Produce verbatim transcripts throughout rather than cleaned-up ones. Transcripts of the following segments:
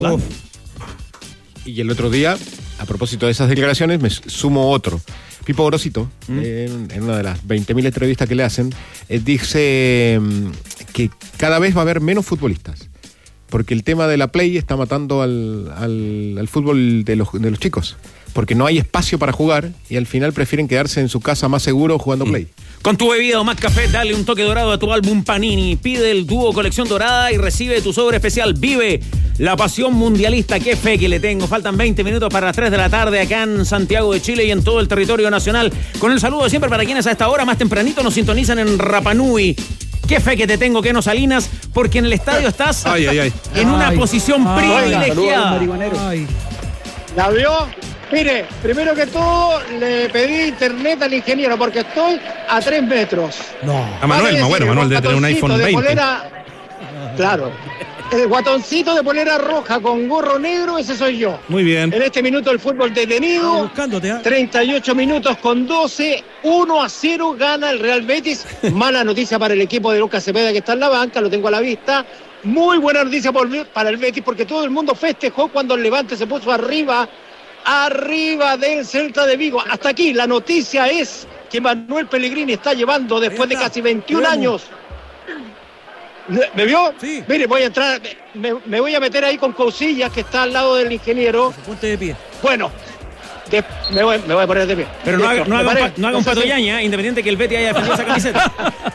Uf. Y el otro día, a propósito de esas declaraciones, me sumo otro. Pipo Gorosito, ¿Mm? eh, en una de las veinte mil entrevistas que le hacen, eh, dice mm, que cada vez va a haber menos futbolistas, porque el tema de la Play está matando al, al, al fútbol de los, de los chicos, porque no hay espacio para jugar y al final prefieren quedarse en su casa más seguro jugando Play. Con tu bebida o más café, dale un toque dorado a tu álbum Panini. Pide el dúo Colección Dorada y recibe tu sobre especial. Vive la pasión mundialista. Qué fe que le tengo. Faltan veinte minutos para las tres de la tarde acá en Santiago de Chile y en todo el territorio nacional. Con el saludo siempre para quienes a esta hora más tempranito nos sintonizan en Rapa Nui. Qué fe que te tengo, Keno Salinas, porque en el estadio estás ay, ay, ay. en ay. una posición ay. privilegiada. Ay. ¿La vio? Mire, primero que todo le pedí internet al ingeniero porque estoy a tres metros. No. A Manuel, más bueno, Manuel debe tener un iPhone de veinte. Polera, claro. El guatoncito de polera roja con gorro negro, ese soy yo. Muy bien. En este minuto el fútbol detenido. Ah, buscándote, ¿eh? treinta y ocho minutos con doce. uno a cero gana el Real Betis. Mala noticia para el equipo de Lucas Cepeda que está en la banca, lo tengo a la vista. Muy buena noticia por, para el Betis porque todo el mundo festejó cuando el Levante se puso arriba. Arriba del Celta de Vigo. Hasta aquí la noticia es que Manuel Pellegrini está llevando después de casi veintiún años. ¿Me vio? Sí. Mire, voy a entrar, me, me voy a meter ahí con Cousillas que está al lado del ingeniero. Ponte de pie. Bueno, de, me, voy, me voy a poner de pie. Pero no haga, no haga, un, pa, no haga un sé si... patoyaña, independiente que el Betis haya defendido esa camiseta.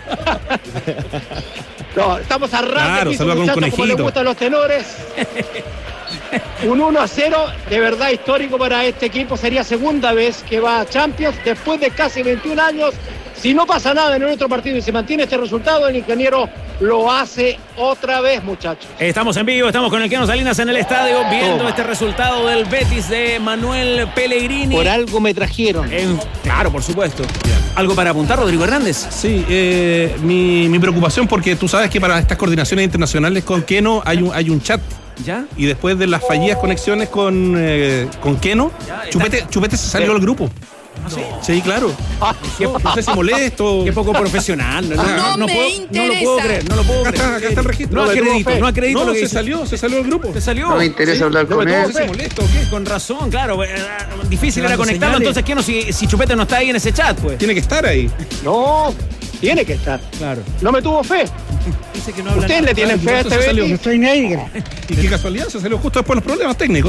No, estamos a ras Claro, de piso, saluda con un muchachos, como les conejito. gustan los tenores. Un uno a cero, de verdad histórico para este equipo. Sería segunda vez que va a Champions después de casi veintiún años. Si no pasa nada en el otro partido y se mantiene este resultado, el ingeniero lo hace otra vez, muchachos. Estamos en vivo, estamos con el Keno Salinas en el estadio, viendo Toma. este resultado del Betis de Manuel Pellegrini. Por algo me trajeron. En, claro, por supuesto. ¿Algo para apuntar, Rodrigo Hernández? Sí, eh, mi, mi preocupación, porque tú sabes que para estas coordinaciones internacionales con Keno hay un, hay un chat. ¿Ya? Y después de las fallidas conexiones con, eh, con Keno, Ya, Chupete, Chupete se salió del grupo. ¿Ah, sí? Sí, claro. No, no sé si molesto. Qué poco profesional. No, No no me puedo, no lo puedo interesa. creer, no lo puedo Acá creer. está, acá está el registro. No le tuvo acredito, fe. no acredito No, lo que se dice. salió, se salió del grupo. ¿Te salió? No me interesa Sí, hablar no con me él. no sé si molesto o qué. Con razón, claro. eh, Difícil era Dando conectarlo. señales. Entonces, Keno, si, si Chupete no está ahí en ese chat, pues. Tiene que estar ahí. No, tiene que estar. Claro. No me tuvo fe. Dice que no habla ¿Ustedes nada. le tienen fe a Entonces este se salió. Betis? Y qué casualidad, se salió justo después de los problemas técnicos.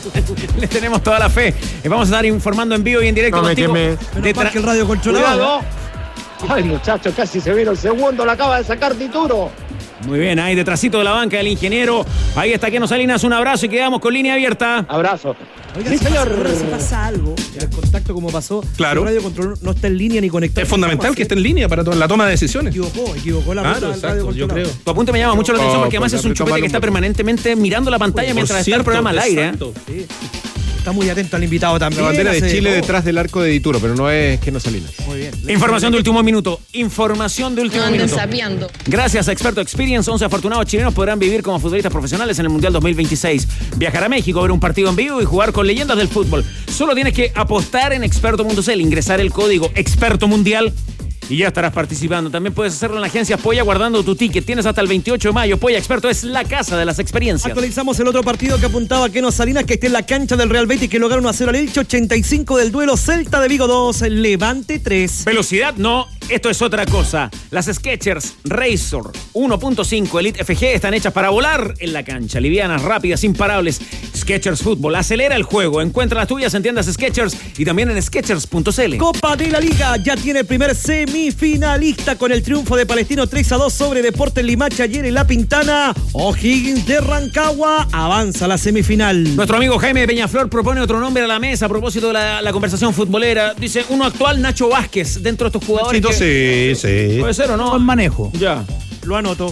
Les tenemos toda la fe. Eh, Vamos a estar informando en vivo y en directo No me contigo. queme. de Menos mal tra- que el radio controlado. Cuidado. Ay, muchachos, casi se vino el segundo, lo acaba de sacar Dituro. Muy bien, ahí detrásito de la banca del ingeniero. Ahí está Keno Salinas, un abrazo y quedamos con línea abierta. Abrazo. Oiga, Sí, si señor. pasa, si pasa algo, el contacto como pasó, Claro. el radio control no está en línea ni conectado. Es fundamental que esté en línea para to- la toma de decisiones. Equivocó, equivocó la ruta Claro, del radio exacto, yo controlado. creo. Tu apunte me llama mucho la atención Oh, porque además pues, es un chupete retomar que un está poco. permanentemente mirando la pantalla Por mientras está el cierto, programa al aire. ¿eh? exacto. Sí. Está muy atento al invitado también. La bandera de hace Chile todo. detrás del arco de Dituro, pero no es Keno Salinas. Muy bien. Información de último minuto. Información de último Anden minuto. sapeando. Gracias a Experto Experience, once afortunados chilenos podrán vivir como futbolistas profesionales en el Mundial dos mil veintiséis. Viajar a México, ver un partido en vivo y jugar con leyendas del fútbol. Solo tienes que apostar en experto punto c l, ingresar el código Experto Mundial y ya estarás participando. También puedes hacerlo en la agencia Polla guardando tu ticket. Tienes hasta el veintiocho de mayo. Polla Experto es la casa de las experiencias. Actualizamos el otro partido que apuntaba Keno Salinas, que está en la cancha del Real Betis, que lograron uno a cero al Elche, ochenta y cinco del duelo, Celta de Vigo dos, Levante tres. Velocidad no, esto es otra cosa. Las Skechers Razor uno punto cinco Elite F G están hechas para volar en la cancha. Livianas, rápidas, imparables. Skechers Fútbol, acelera el juego. Encuentra las tuyas en tiendas Skechers y también en skechers punto c l. Copa de la Liga ya tiene el primer semifinalista con el triunfo de Palestino tres a dos sobre Deportes Limache ayer en La Pintana. O'Higgins de Rancagua avanza a la semifinal. Nuestro amigo Jaime de Peñaflor propone otro nombre a la mesa a propósito de la, la conversación futbolera. Dice, uno actual, Nacho Vázquez, dentro de estos jugadores. Chito, que- sí, sí. ¿Puede ser o no? Buen manejo. Ya. Lo anoto.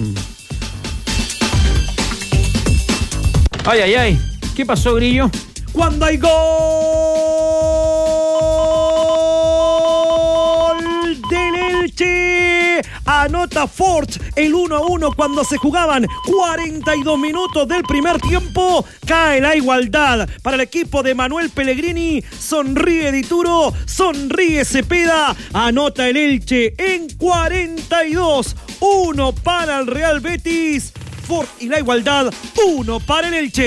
Ay, ay, ay. ¿Qué pasó, Grillo? Cuando hay gol del Elche, anota Ford el uno a uno cuando se jugaban cuarenta y dos minutos del primer tiempo. Cae la igualdad para el equipo de Manuel Pellegrini. Sonríe Dituro, sonríe Cepeda. Anota el Elche en cuarenta y dos. Uno para el Real Betis. Ford y la igualdad, uno para el Elche.